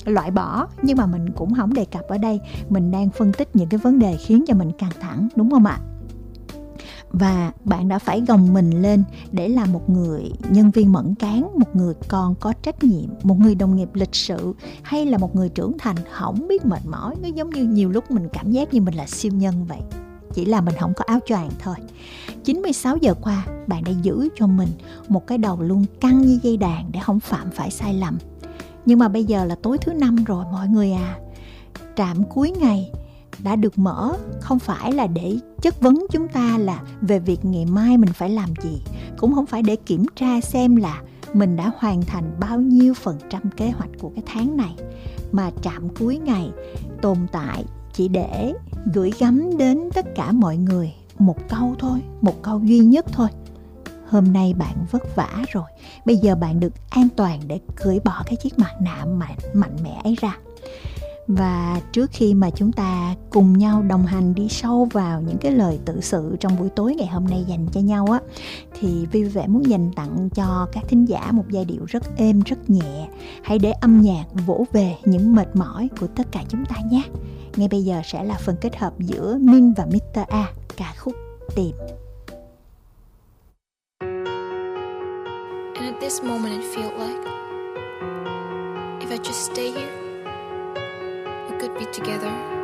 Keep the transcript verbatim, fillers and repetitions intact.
loại bỏ, nhưng mà mình cũng không đề cập ở đây. Mình đang phân tích những cái vấn đề khiến cho mình căng thẳng, đúng không ạ? Và bạn đã phải gồng mình lên để làm một người nhân viên mẫn cán, một người con có trách nhiệm, một người đồng nghiệp lịch sự, hay là một người trưởng thành không biết mệt mỏi. Nó giống như nhiều lúc mình cảm giác như mình là siêu nhân vậy, chỉ là mình không có áo choàng thôi. chín mươi sáu giờ qua, bạn đã giữ cho mình một cái đầu luôn căng như dây đàn để không phạm phải sai lầm. Nhưng mà bây giờ là tối thứ năm rồi mọi người à. Trạm cuối ngày đã được mở, không phải là để chất vấn chúng ta là về việc ngày mai mình phải làm gì, cũng không phải để kiểm tra xem là mình đã hoàn thành bao nhiêu phần trăm kế hoạch của cái tháng này, mà trạm cuối ngày tồn tại chỉ để gửi gắm đến tất cả mọi người một câu thôi, một câu duy nhất thôi: hôm nay bạn vất vả rồi, bây giờ bạn được an toàn để cởi bỏ cái chiếc mặt nạ mạnh, mạnh mẽ ấy ra. Và trước khi mà chúng ta cùng nhau đồng hành đi sâu vào những cái lời tự sự trong buổi tối ngày hôm nay dành cho nhau á, thì Vi Vẻ muốn dành tặng cho các thính giả một giai điệu rất êm, rất nhẹ. Hãy để âm nhạc vỗ về những mệt mỏi của tất cả chúng ta nhé. Ngay bây giờ sẽ là phần kết hợp giữa Min và mít tơ A, ca khúc Tìm. And at this moment it felt like if I just stay here, we could be together